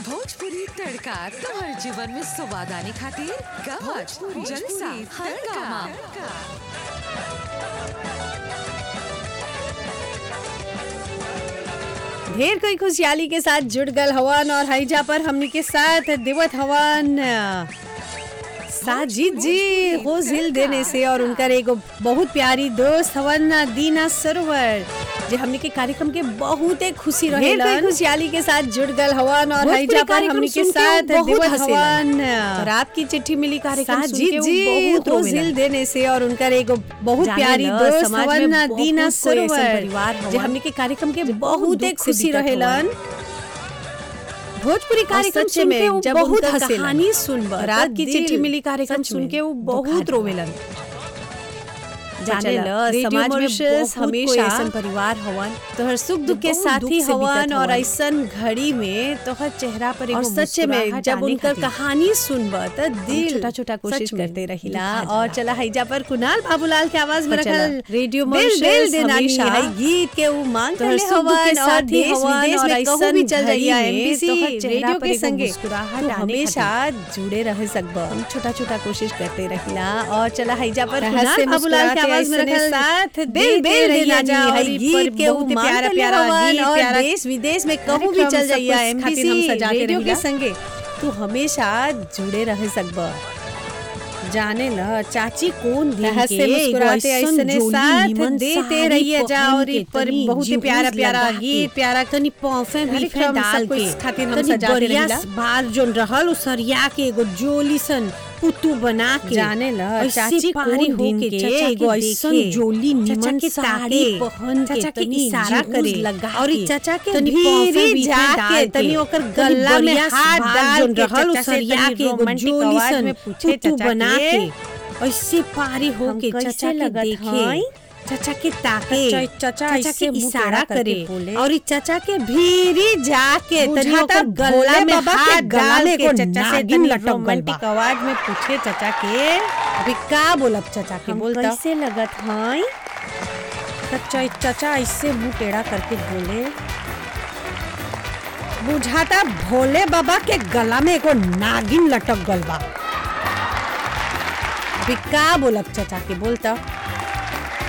भोजपुरी तड़का तोहर जीवन में स्वाद आने खातिर गमच जलसा हंगामा। ढेर कोई खुशहाली के साथ जुड़ गल हवन और हईजा पर हमनी के साथ देवत हवन साजिद जी हो जिल देने से और उनकर एगो बहुत प्यारी दोस्त हवन दीना सरोवर जे हमनी के कार्यक्रम के बहुत खुशी रहेलन। ढेर कोई खुशहाली के साथ जुड़ गल हवन और हईजा पर हमनी के साथ देवत हवन और आपकी चिट्ठी मिली कार्यक्रम साजिद जी हो जिल देने से और उनकर एगो बहुत प्यारी दोस्त हवन दीना सरोवर जे हमनी के कार्यक्रम के बहुत खुशी रहेलन। भोजपुरी कार्यक्रम सुन के वो बहुत कहानी सुन रात की चिट्ठी मिली कार्यक्रम सुन के वो बहुत रोवेलन। जाने ल समाज में हमेशा ऐसन परिवार हवन तोहर सुख दुख के साथी हवन और ऐसन घड़ी में तोहर चेहरा पर एगो सच्चे में जब उनकर कहानी सुनब त दिल छोटा छोटा कोशिश करते रहिला। और चला हईजा पर कुणाल बाबूलाल के आवाज में रखल रेडियो मॉरिशस हमेशा है गीत के वो मांग कर हवन और देश विदेश में कहूं भी चल जाइया एमबीसी रेडियो के संगे हमेशा जुड़े रह सकब। हम छोटा छोटा कोशिश करते रहिला। और चला हईजा पर कुणाल बाबूलाल के आवाज में रखल साथ दिल देना चाहिए गीत के बहुत प्यारा प्यारा गीत और देश विदेश में कहूं भी चल जाइया एमबीसी हम सजाते रेडियो के संगे तू हमेशा जुड़े रह सकब। जाने ल चाची कौन दिन के मुस्कुराते ऐसने साथ देते रहिए जा और पर बहुत प्यारा प्यारा गीत प्यारा कनी परफ्यूम भी डाल के खातिर हम सजाते रहिला। बार जोन रहल उसरिया के एगो जोलीसन पुतू बना के जाने ल चाची पारी हो के एगो ऐसन जोली निमन साड़ी पहन के तनी इशारा करे और चाचा के भीरी जाके तनी ओकर गल्ला में हाथ डाल रहल उसरिया के एगो जोलीसन पुतू बना के ऐसे पारी हो के चाचा के देखे चाचा के ताके चाचा के इशारा करे और चाचा के भीरी जाके तनी ओकर गला में हाथ डाल के चाचा से तनी रोमांटिक आवाज में पूछे चाचा के अभी का बोलब चाचा के बोलता कैसे लगत है चाचा ऐसे मुंह टेढ़ा करके बोले बुझाता भोले बाबा के गला में एगो नागिन लटक गल बा। अभी का बोलब चाचा के बोलता